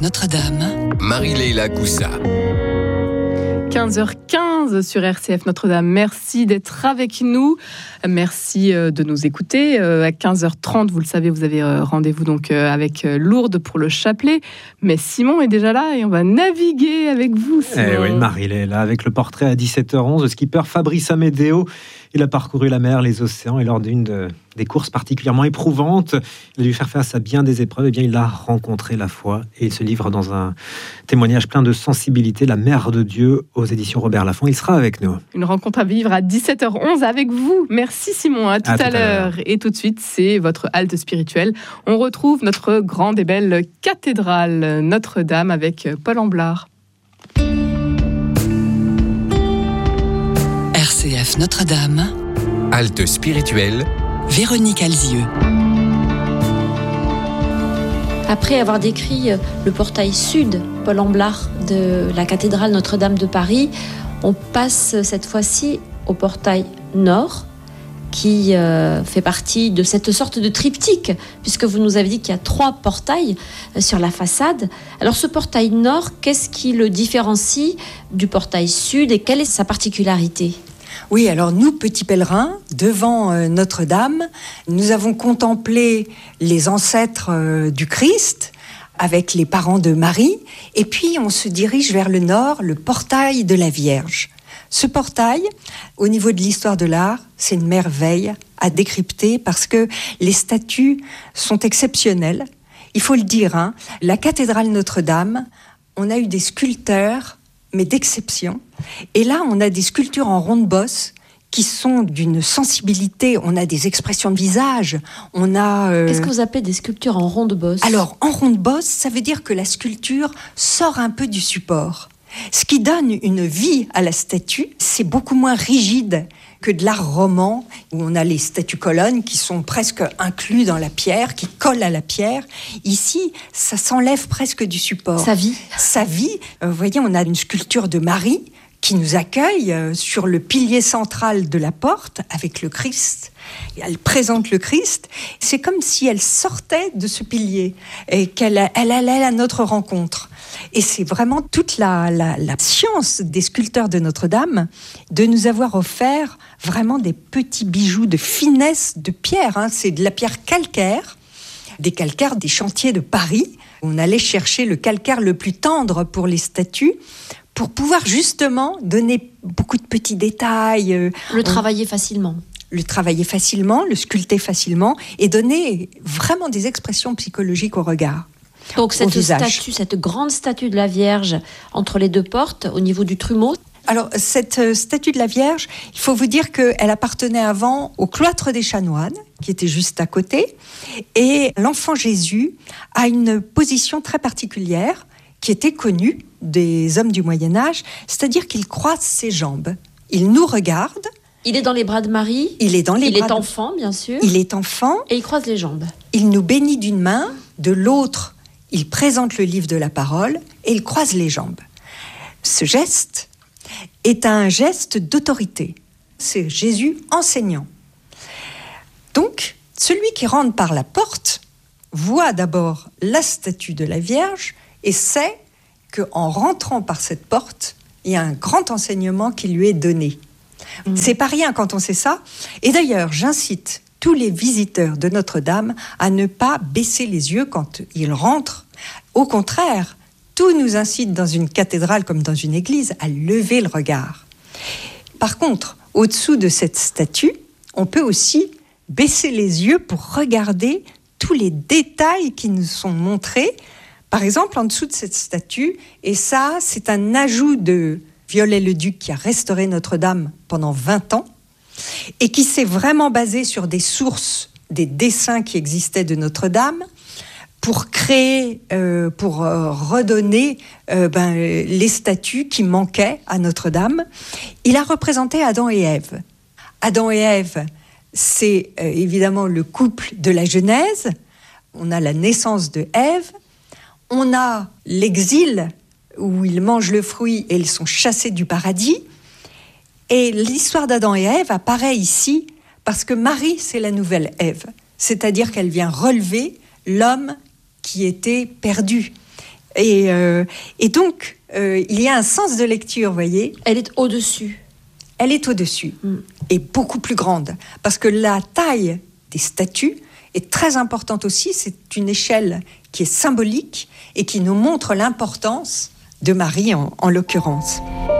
Notre-Dame. Marie-Leila Coussa. 15h15 sur RCF Notre-Dame. Merci d'être avec nous. Merci de nous écouter. À 15h30, vous le savez, vous avez rendez-vous donc avec Lourdes pour le chapelet. Mais Simon est déjà là et on va naviguer avec vous, Simon. Eh oui, Marie-Leila, avec le portrait à 17h11, le skipper Fabrice Amedeo. Il a parcouru la mer, les océans et lors d'une des courses particulièrement éprouvantes, il a dû faire face à bien des épreuves. Eh bien, il a rencontré la foi et il se livre dans un témoignage plein de sensibilité, La Mère de Dieu, aux éditions Robert Laffont. Il sera avec nous. Une rencontre à vivre à 17h11 avec vous. Merci Simon, à tout à l'heure. Et tout de suite, c'est votre halte spirituelle. On retrouve notre grande et belle cathédrale Notre-Dame avec Paul Amblard. RCF Notre-Dame. Halte spirituelle. Véronique Alzieux. Après avoir décrit le portail sud, Paul Amblard, de la cathédrale Notre-Dame de Paris, on passe cette fois-ci au portail nord, qui fait partie de cette sorte de triptyque, puisque vous nous avez dit qu'il y a 3 portails sur la façade. Alors ce portail nord, qu'est-ce qui le différencie du portail sud et quelle est sa particularité ? Oui, alors nous, petits pèlerins, devant Notre-Dame, nous avons contemplé les ancêtres du Christ avec les parents de Marie, et puis on se dirige vers le nord, le portail de la Vierge. Ce portail, au niveau de l'histoire de l'art, c'est une merveille à décrypter parce que les statues sont exceptionnelles. Il faut le dire, la cathédrale Notre-Dame, on a eu des sculpteurs, mais d'exception. Et là, on a des sculptures en ronde-bosse qui sont d'une sensibilité. On a des expressions de visage. On a. Qu'est-ce que vous appelez des sculptures en ronde-bosse ? Alors, en ronde-bosse, ça veut dire que la sculpture sort un peu du support. Ce qui donne une vie à la statue, c'est beaucoup moins rigide que de l'art roman, où on a les statues-colonnes qui sont presque inclus dans la pierre, qui collent à la pierre. Ici, ça s'enlève presque du support. Ça vit. Ça vit. Vous voyez, on a une sculpture de Marie qui nous accueille sur le pilier central de la porte avec le Christ. Elle présente le Christ. C'est comme si elle sortait de ce pilier et qu'elle allait à notre rencontre. Et c'est vraiment toute la science des sculpteurs de Notre-Dame de nous avoir offert vraiment des petits bijoux de finesse de pierre. C'est de la pierre calcaire, des calcaires des chantiers de Paris. On allait chercher le calcaire le plus tendre pour les statues pour pouvoir justement donner beaucoup de petits détails. Le travailler facilement. Le travailler facilement, le sculpter facilement et donner vraiment des expressions psychologiques au regard. Donc cette statue, cette grande statue de la Vierge entre les 2 portes, au niveau du trumeau. Alors cette statue de la Vierge, il faut vous dire qu'elle appartenait avant au cloître des chanoines, qui était juste à côté. Et l'enfant Jésus a une position très particulière, qui était connue des hommes du Moyen-Âge, c'est-à-dire qu'il croise ses jambes. Il nous regarde. Il est dans les bras de Marie. Il est enfant, bien sûr. Il est enfant. Et il croise les jambes. Il nous bénit d'une main, de l'autre, il présente le livre de la parole et il croise les jambes. Ce geste est un geste d'autorité. C'est Jésus enseignant. Donc, celui qui rentre par la porte voit d'abord la statue de la Vierge et sait qu'en rentrant par cette porte, il y a un grand enseignement qui lui est donné. C'est pas rien quand on sait ça. Et d'ailleurs, j'incite tous les visiteurs de Notre-Dame à ne pas baisser les yeux quand ils rentrent. Au contraire, tout nous incite dans une cathédrale comme dans une église à lever le regard. Par contre, au-dessous de cette statue, on peut aussi baisser les yeux pour regarder tous les détails qui nous sont montrés. Par exemple, en dessous de cette statue, et ça, c'est un ajout de Viollet-le-Duc qui a restauré Notre-Dame pendant 20 ans et qui s'est vraiment basé sur des sources, des dessins qui existaient de Notre-Dame pour créer, pour redonner les statues qui manquaient à Notre-Dame. Il a représenté Adam et Ève. Adam et Ève, c'est évidemment le couple de la Genèse. On a la naissance de Ève. On a l'exil où ils mangent le fruit et ils sont chassés du paradis. Et l'histoire d'Adam et Ève apparaît ici parce que Marie, c'est la nouvelle Ève. C'est-à-dire qu'elle vient relever l'homme qui était perdu. Et donc, il y a un sens de lecture, vous voyez. Elle est au-dessus. Elle est au-dessus et beaucoup plus grande. Parce que la taille des statues est très importante aussi. C'est une échelle qui est symbolique et qui nous montre l'importance de Marie en l'occurrence.